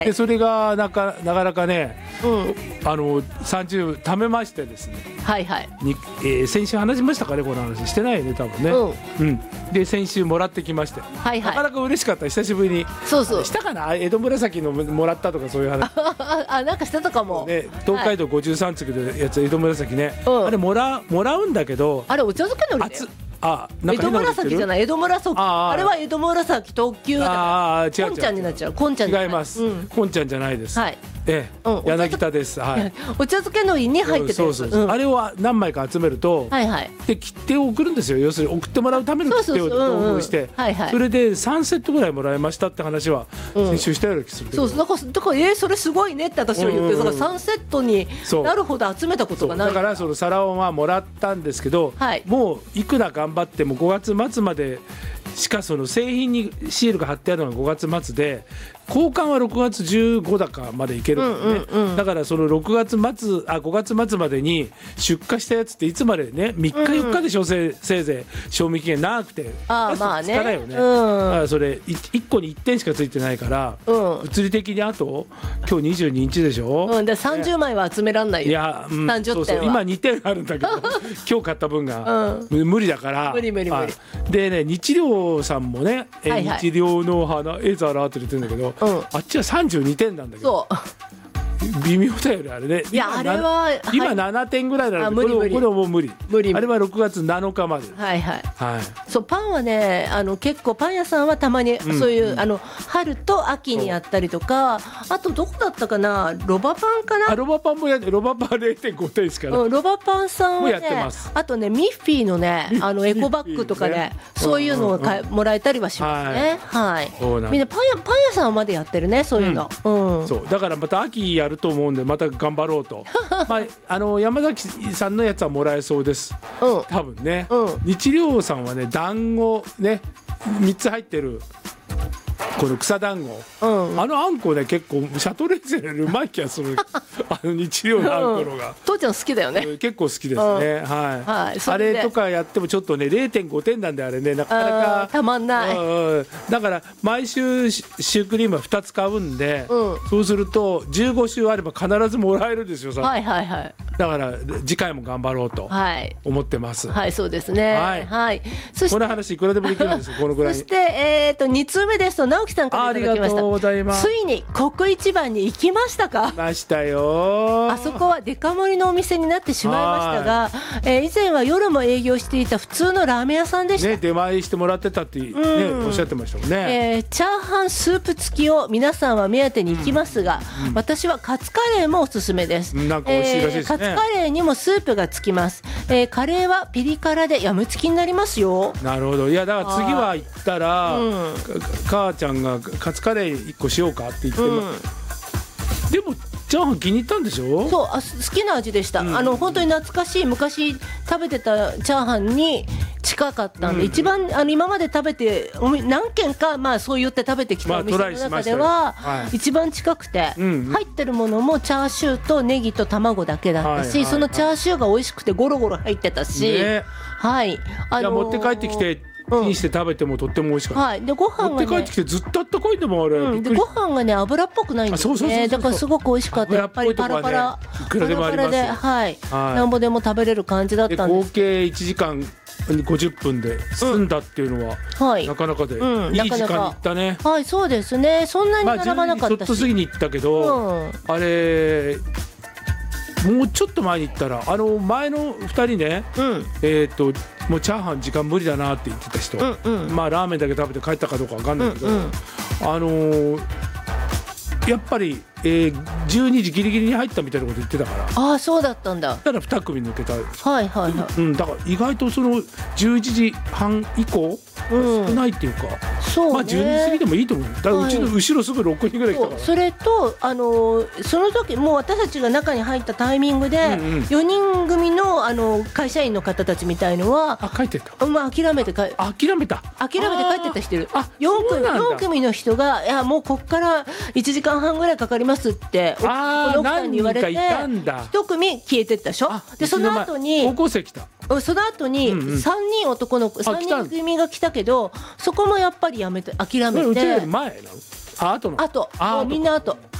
でそれがなかなかね、30貯めましてですね、 はいはい。 先週話しましたかね、この話してないよね多分ね。で先週もらってきまして、 はいはい。 なかなか嬉しかった。久しぶりにそうそう。 したかな、江戸紫のもらったとかそういう話あ、なんかしたとかも。 ね、東海道53地区のやつ、江戸紫ね、あれもらうんだけど、 あれお茶漬けのりだよ。江戸紫じゃない、江戸紫。あれは江戸紫特急だから。 違う違う。 こんちゃんになっちゃう。こんちゃん違います。こんちゃんじゃないです。 はい。 柳田です。はい。 お茶漬けのりに入ってる。 あれを何枚か集めると、で切手を送るんですよ。要するに送ってもらうための切手を同封して、それで3セットぐらいもらいましたって話は先週したような気するけど。 そうだからそれすごいねって私は言って、だから3セットになるほど集めたことがない。 だからその皿をもらったんですけど、もういくら頑張っても5月末までしかその製品にシールが貼ってあるのが5月末で、交換は6月15だかまでいけるからね。だからその5月末までに出荷したやつっていつまでね、3日4日でしょ、せいぜい賞味期限長くてまあね、 2日だよね。だからそれ1個に1点しかついてないから、物理的にあと今日22日でしょ。 で30枚は集めらんないよ。 いや、 30点は今2点あるんだけど今日買った分が無理だから。 無理。 でね、日糧さんもね、日糧の花絵皿って言ってるんだけど、あっちは32点なんだけど、微妙だよねあれね。 いや、あれは今7点ぐらいなんで、これはもう無理。あれは6月7日まで。そう、パンはね、結構パン屋さんはたまにそういう春と秋にやったりとか、あとどこだったかな、ロバパンかな。 ロバパンもやって、ロバパン 0.5 点しかない。 ロバパンさんはね、あとねミッフィーのね、エコバッグとかね、そういうのをもらえたりはしますね。みんなパン屋さんまでやってるね、そういうの。 そうだからまた秋やると思うんで、また頑張ろうと。山崎さんのやつはもらえそうです、多分ね。日糧さんはね、団子ね、3つ入ってるこの草団子、あんこね、結構シャトレーゼよりうまい気がする日糧のあんこのが父ちゃん好きだよね。 結構好きですね。あれとかやってもちょっとね 0.5 点なんで、あれね、なかなかたまんない。 だから毎週シュークリームは2つ買うんで、そうすると15週あれば必ずもらえるんですよ。だから次回も頑張ろうと思ってます。 そうですね。 この話いくらでもできるんですよ、このぐらい。 そして2通目ですと、直樹さんからいただきました。ありがとうございます。ついに国一番に行きましたか。 ましたよ。 あそこはデカ盛りのお店になってしまいましたが、以前は夜も営業していた普通のラーメン屋さんでした。 出前してもらってたっておっしゃってましたもんね。 チャーハンスープ付きを皆さんは目当てに行きますが、私はカツカレーもおすすめです。 なんか美味しいらしいですね。 カツカレーにもスープが付きます。カレーはピリ辛でやむ付きになりますよ。 なるほど。いや、だから次は行ったら、母ちゃんがカツカレー1個しようかって言っても、でもチャーハン気に入ったんでしょ。 そう、好きな味でした。本当に懐かしい昔食べてたチャーハンに近かったんで、一番今まで食べて何軒かそう言って食べてきたお店の中では一番近くて、入ってるものもチャーシューとネギと卵だけだったし、そのチャーシューが美味しくてゴロゴロ入ってたし、 持って帰ってきてにして食べてもとっても美味しかった。 でご飯がね、 持って帰ってきてずっとあったかいんだもん、あれ。 でご飯がね、油っぽくないんですね。だからすごく美味しかった。やっぱりパラパラいくらでもあります。 なんぼでも食べれる感じだったんです。 合計1時間50分で済んだっていうのはなかなかでいい時間に行ったね。 そうですね。そんなに並ばなかったし、 ちょっと過ぎに行ったけど、あれもうちょっと前に行ったら、前の2人ね、もうチャーハン時間無理だなって言ってた人、ラーメンだけ食べて帰ったかどうか分かんないけど、やっぱり、12時ギリギリに入ったみたいなこと言ってたから。 そうだったんだ。 だから2組抜けた。だから意外とその11時半以降少ないっていうか、12時過ぎでもいいと思う。だからうちの後ろすぐ6人ぐらい来たから。 それとその時もう私たちが中に入ったタイミングで4人組の会社員の方たちみたいのは帰ってた。 諦めて帰ってた人いる。4組の人が、いやもうこっから1時間半ぐらいかかりますって奥さんに言われて、1組消えてったでしょ。でその後に高校生来た。 その後に3人男の子3人組が来たけど、そこもやっぱり諦めて。 うちより前なの。 あとのもうみんなあと